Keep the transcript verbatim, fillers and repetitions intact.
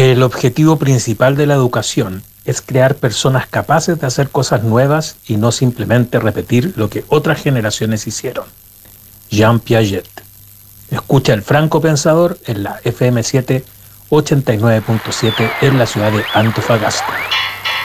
El objetivo principal de la educación es crear personas capaces de hacer cosas nuevas y no simplemente repetir lo que otras generaciones hicieron. Jean Piaget. Escucha El Franco Pensador en la F M siete ochenta y nueve punto siete en la ciudad de Antofagasta.